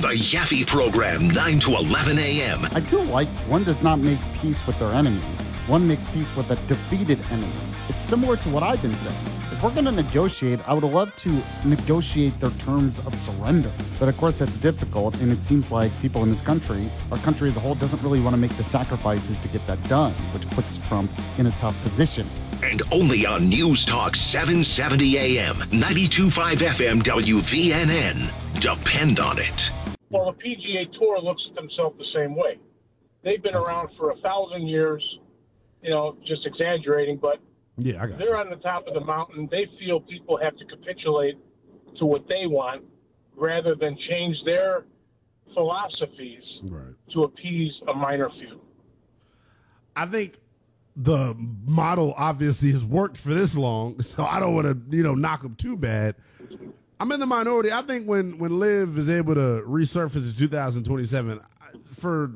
The Yaffe Program, 9 to 11 a.m. I do like one does not make peace with their enemy. One makes peace with a defeated enemy. It's similar to what I've been saying. If we're going to negotiate, I would love to negotiate their terms of surrender. But of course, that's difficult, and it seems like people in this country, our country as a whole, doesn't really want to make the sacrifices to get that done, which puts Trump in a tough position. And only on News Talk 770 AM, 92.5 FM WVNN. Depend on it. Well, the PGA Tour looks at themselves the same way. They've been around for 1,000 years, just exaggerating, but they're on the top of the mountain. They feel people have to capitulate to what they want rather than change their philosophies to appease a minor few. I think the model obviously has worked for this long, so I don't want to, knock them too bad. I'm in the minority. I think when Liv is able to resurface in 2027, for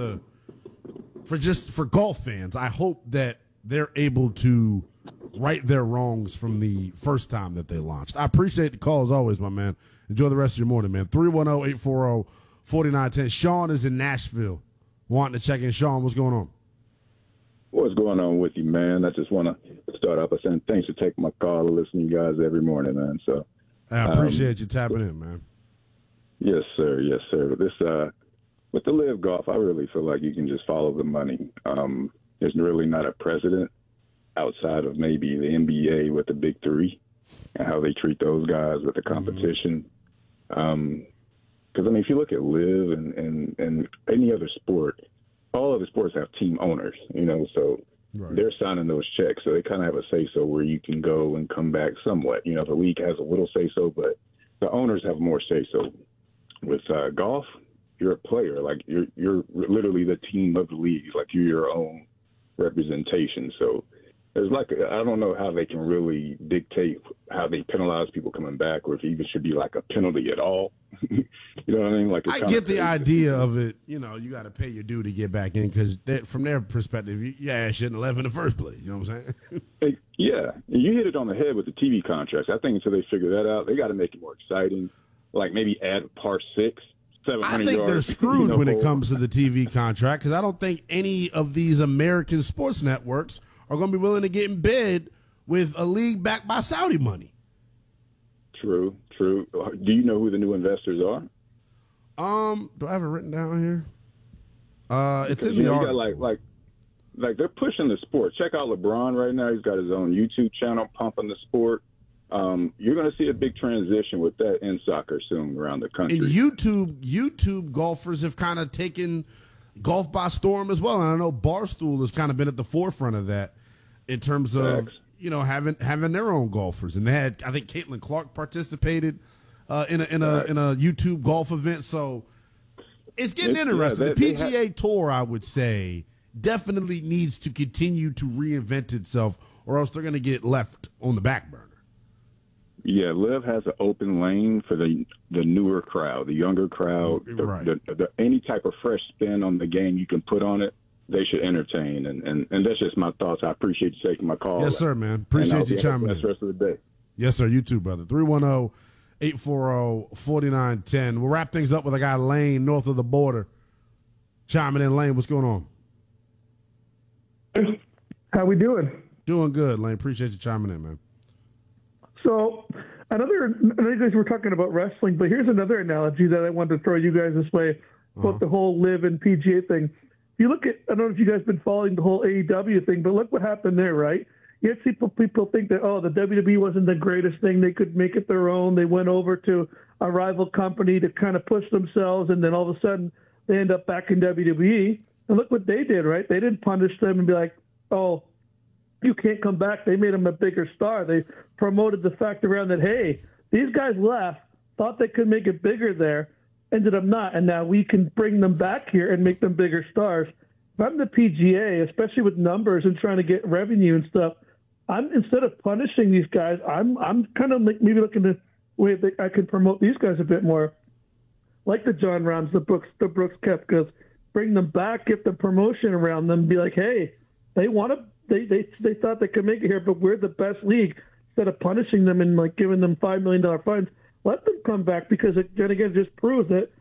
golf fans, I hope that they're able to right their wrongs from the first time that they launched. I appreciate the call as always, my man. Enjoy the rest of your morning, man. 310-840-4910. Sean is in Nashville wanting to check in. Sean, what's going on? What's going on with you, man? I just want to start off by saying thanks for taking my call to listen to you guys every morning, man. So I appreciate you tapping in, man. Yes, sir. Yes, sir. But this, with the Live Golf, I really feel like you can just follow the money. There's really not a precedent outside of maybe the NBA with the big three and how they treat those guys with the competition. Because, if you look at Live and any other sport, all other sports have team owners, so they're signing those checks. So they kind of have a say-so where you can go and come back somewhat. The league has a little say-so, but the owners have more say-so. With golf, you're a player. Like, you're literally the team of the league. Like, you're your own representation. So there's I don't know how they can really dictate how they penalize people coming back, or if it even should be like a penalty at all. You know what I mean? I get the idea of it. You got to pay your due to get back in because from their perspective, you shouldn't have left in the first place. You know what I'm saying? Yeah. You hit it on the head with the TV contracts. I think until they figure that out, they got to make it more exciting. Like maybe add par 6. I think they're screwed when it comes to the TV contract because I don't think any of these American sports networks are going to be willing to get in bed with a league backed by Saudi money. True. Do you know who the new investors are? Do I have it written down here? It's in the article. You got like they're pushing the sport. Check out LeBron right now. He's got his own YouTube channel pumping the sport. You're going to see a big transition with that in soccer soon around the country. And YouTube golfers have kind of taken golf by storm as well. And I know Barstool has kind of been at the forefront of that in terms of having their own golfers. And they had, I think, Caitlin Clark participated in a YouTube golf event. So it's getting interesting. The PGA Tour, I would say, definitely needs to continue to reinvent itself, or else they're going to get left on the back burner. Yeah, Liv has an open lane for the newer crowd, the younger crowd, any type of fresh spin on the game you can put on it, they should entertain. And that's just my thoughts. I appreciate you taking my call. Yes, sir, man. Appreciate you chiming in. The rest of the day. Yes, sir. You too, brother. 310-840-4910. We'll wrap things up with a guy, Lane, north of the border. Chiming in. Lane, what's going on? How we doing? Doing good, Lane. Appreciate you chiming in, man. So I know you guys were talking about wrestling, but here's another analogy that I wanted to throw you guys this way about the whole Live and PGA thing. If you look at, I don't know if you guys have been following the whole AEW thing, but look what happened there, right? You see people think that, the WWE wasn't the greatest thing. They could make it their own. They went over to a rival company to kind of push themselves, and then all of a sudden they end up back in WWE. And look what they did, right? They didn't punish them and be like, you can't come back. They made him a bigger star. They promoted the fact around that, hey, these guys left, thought they could make it bigger there, ended up not, and now we can bring them back here and make them bigger stars. If I'm the PGA, especially with numbers and trying to get revenue and stuff, instead of punishing these guys, I'm kind of maybe looking to way that I can promote these guys a bit more, like the John Rahms, the Brooks Koepkas, bring them back, get the promotion around them, be like, hey, they want to. They thought they could make it here, but we're the best league. Instead of punishing them and giving them $5 million fines, let them come back because it again just proves that